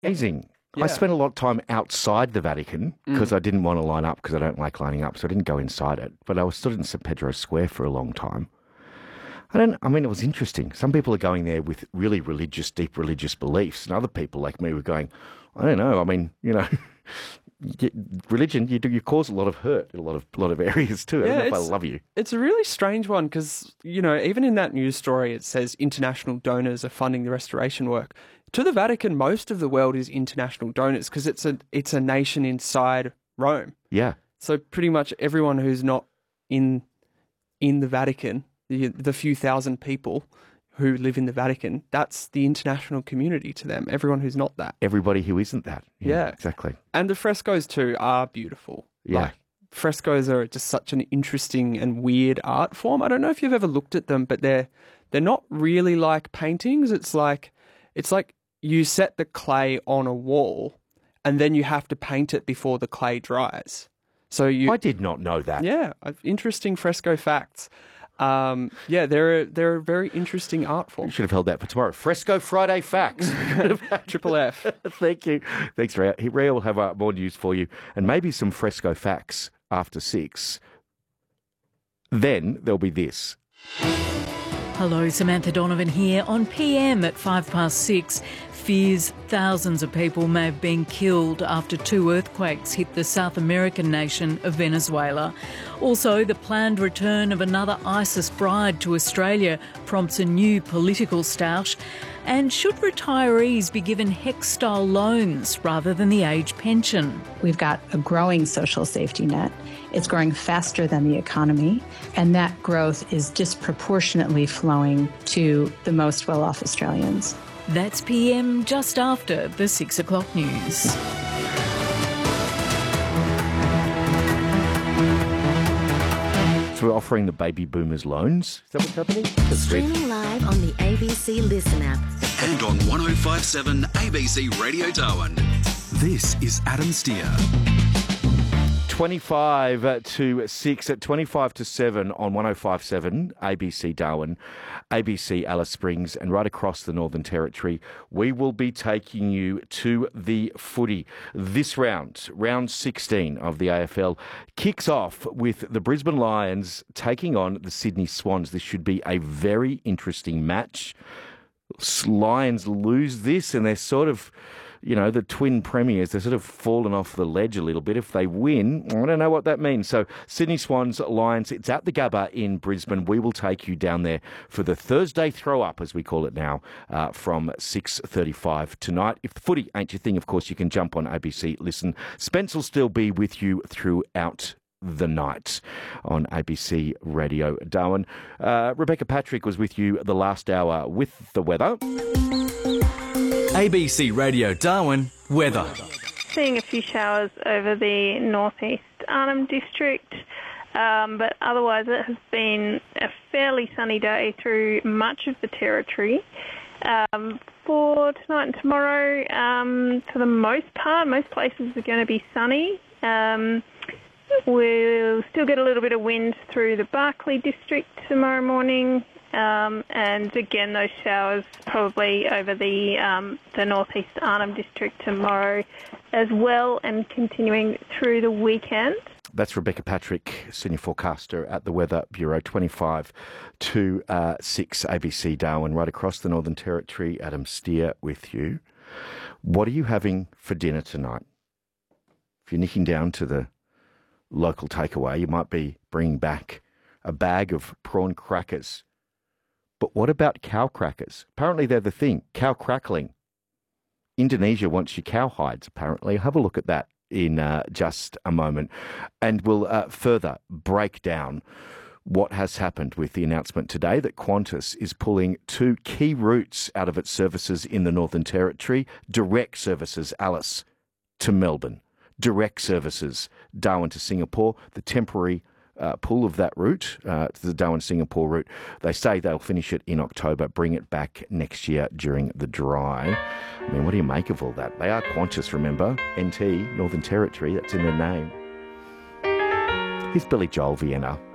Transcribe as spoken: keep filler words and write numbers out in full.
Amazing. Yeah. I spent a lot of time outside the Vatican because Mm. I didn't want to line up because I don't like lining up, so I didn't go inside it. But I was stood in St Pedro Square for a long time. I don't. I mean, it was interesting. Some people are going there with really religious, deep religious beliefs, and other people like me were going, I don't know. I mean, you know, y- religion you do you cause a lot of hurt in a lot of a lot of areas too. I don't know if I it's- love you. It's a really strange one because, you know, even in that news story, it says international donors are funding the restoration work. To the Vatican, most of the world is international donors because it's a it's a nation inside Rome. Yeah. So pretty much everyone who's not in in the Vatican, the, the few thousand people who live in the Vatican, that's the international community to them. Everyone who's not that. Everybody who isn't that. Yeah. Exactly. And the frescoes too are beautiful. Yeah. Like, frescoes are just such an interesting and weird art form. I don't know if you've ever looked at them, but they're they're not really like paintings. It's like it's like you set the clay on a wall and then you have to paint it before the clay dries. So you I did not know that. Yeah, uh, interesting fresco facts. Um, yeah, they're a, they're a very interesting art You form. should have held that for tomorrow. Fresco Friday facts. Triple F. Thank you. Thanks, Rhea. Rhea will have uh, more news for you and maybe some fresco facts after six. Then there'll be this. Hello, Samantha Donovan here on P M at five past six. Fears thousands of people may have been killed after two earthquakes hit the South American nation of Venezuela. Also, the planned return of another ISIS bride to Australia prompts a new political stoush. And should retirees be given HEC-style loans rather than the age pension? We've got a growing social safety net. It's growing faster than the economy, and that growth is disproportionately flowing to the most well-off Australians. That's P M just after the six o'clock news. So we're offering the baby boomers loans. Is that what's happening? That's great. Streaming live on the A B C Listen app. And on one oh five point seven A B C Radio Darwin. This is Adam Steer. twenty-five to six at twenty-five to seven on one oh five point seven A B C Darwin, A B C Alice Springs, and right across the Northern Territory. We will be taking you to the footy. This round, round sixteen of the A F L, kicks off with the Brisbane Lions taking on the Sydney Swans. This should be a very interesting match. Lions lose this and they're sort of, you know, the twin premiers, they're sort of fallen off the ledge a little bit. If they win, I don't know what that means. So Sydney Swans, Lions, it's at the Gabba in Brisbane. We will take you down there for the Thursday throw-up, as we call it now, uh, from six thirty-five tonight. If the footy ain't your thing, of course, you can jump on A B C Listen. Spence will still be with you throughout the night on A B C Radio Darwin. Uh, Rebecca Patrick was with you the last hour with the weather. A B C Radio Darwin weather. Seeing a few showers over the northeast Arnhem district, um, but otherwise it has been a fairly sunny day through much of the territory. Um, for tonight and tomorrow, um, for the most part, most places are going to be sunny. Um, we'll still get a little bit of wind through the Barkly district tomorrow morning. Um, and again, those showers probably over the um, the northeast Arnhem district tomorrow as well, and continuing through the weekend. That's Rebecca Patrick, senior forecaster at the Weather Bureau, twenty-five to six A B C Darwin, right across the Northern Territory. Adam Steer with you. What are you having for dinner tonight? If you're nicking down to the local takeaway, you might be bringing back a bag of prawn crackers. But what about cow crackers? Apparently they're the thing. Cow crackling. Indonesia wants your cow hides, apparently. Have a look at that in uh, just a moment. And we'll uh, further break down what has happened with the announcement today that Qantas is pulling two key routes out of its services in the Northern Territory. Direct services, Alice, to Melbourne. Direct services, Darwin to Singapore. The temporary Uh, pull of that route, uh, to the Darwin-Singapore route. They say they'll finish it in October, bring it back next year during the dry. I mean, what do you make of all that? They are Qantas, remember? N T, Northern Territory, that's in their name. Here's Billy Joel, Vienna.